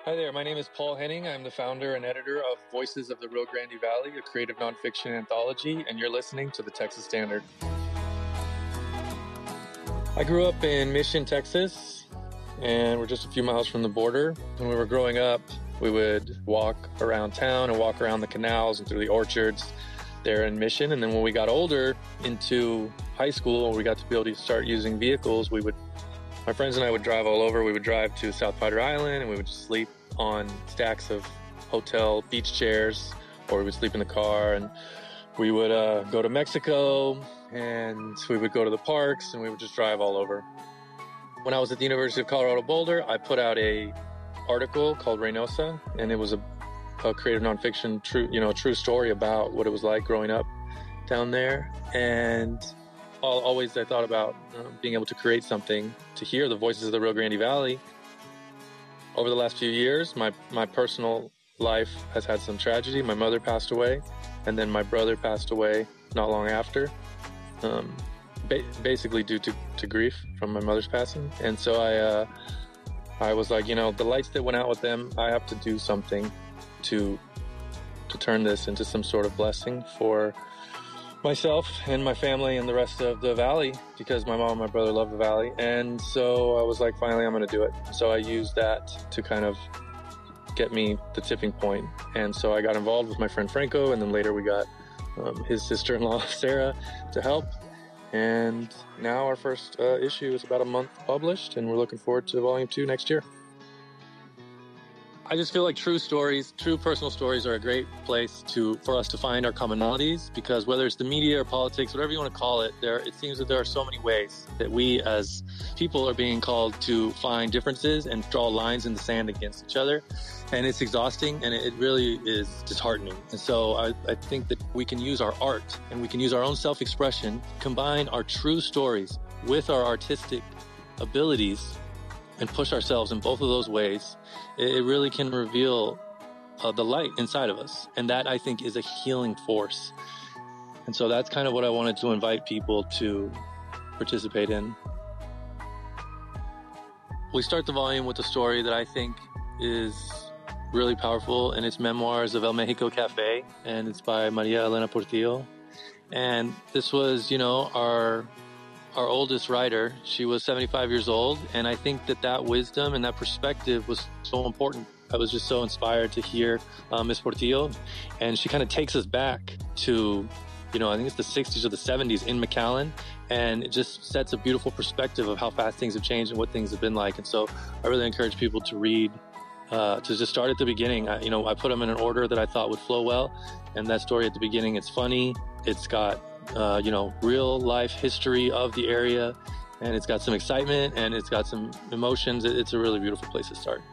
Hi there, my name is Paul Henning. I'm the founder and editor of Voices of the Rio Grande Valley, a creative nonfiction anthology, and you're listening to the Texas Standard. I grew up in Mission, Texas, and we're just a few miles from the border. When we were growing up, we would walk around town and walk around the canals and through the orchards there in Mission. And then when we got older into high school, we got to be able to start using vehicles. My friends and I would drive all over. We would drive to South Padre Island, and we would just sleep on stacks of hotel beach chairs, or we would sleep in the car, and we would go to Mexico, and we would go to the parks, and we would just drive all over. When I was at the University of Colorado Boulder, I put out a article called Reynosa, and it was a creative nonfiction, true story about what it was like growing up down there. And always I thought about being able to create something to hear the voices of the Rio Grande Valley. Over the last few years, my personal life has had some tragedy. My mother passed away, and then my brother passed away not long after, basically due to grief from my mother's passing. And so I was like, the lights that went out with them, I have to do something to turn this into some sort of blessing for myself and my family and the rest of the valley, because my mom and my brother love the valley. And so I was like, finally, I'm going to do it. So I used that to kind of get me the tipping point. And so I got involved with my friend Franco, and then later we got his sister-in-law, Sarah, to help. And now our first issue is about a month published, and we're looking forward to volume 2 next year. I just feel like true personal stories are a great place for us to find our commonalities, because whether it's the media or politics, whatever you want to call it, it seems that there are so many ways that we as people are being called to find differences and draw lines in the sand against each other. And it's exhausting, and it really is disheartening. And so I think that we can use our art and we can use our own self-expression, combine our true stories with our artistic abilities, and push ourselves in both of those ways. It really can reveal the light inside of us. And that, I think, is a healing force. And so that's kind of what I wanted to invite people to participate in. We start the volume with a story that I think is really powerful, and it's Memoirs of El Mexico Cafe, and it's by Maria Elena Portillo. And this was, our oldest writer. She was 75 years old, and I think that wisdom and that perspective was so important. I was just so inspired to hear Miss Portillo, and she kind of takes us back to, I think it's the 60s or the 70s in McAllen, and it just sets a beautiful perspective of how fast things have changed and what things have been like. And so I really encourage people to read, to just start at the beginning. I put them in an order that I thought would flow well, and that story at the beginning, it's funny, it's got real life history of the area, and it's got some excitement, and it's got some emotions. It's a really beautiful place to start.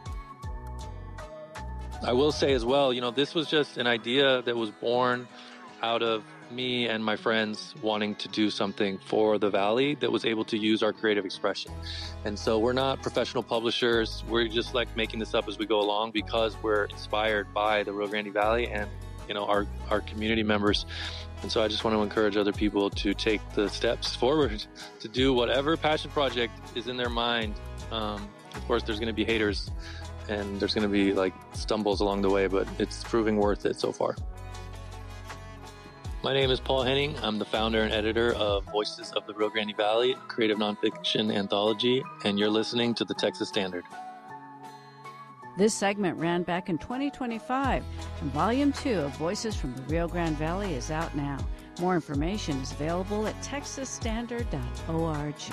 I will say as well, this was just an idea that was born out of me and my friends wanting to do something for the Valley that was able to use our creative expression. And so we're not professional publishers. We're just like making this up as we go along, because we're inspired by the Rio Grande Valley and, our community members. And so I just want to encourage other people to take the steps forward to do whatever passion project is in their mind. Of course, there's going to be haters, and there's going to be stumbles along the way, but it's proving worth it so far. My name is Paul Henning. I'm the founder and editor of Voices of the Rio Grande Valley, a creative nonfiction anthology, and you're listening to the Texas Standard. This segment ran back in 2025, and Volume 2 of Voices from the Rio Grande Valley is out now. More information is available at texasstandard.org.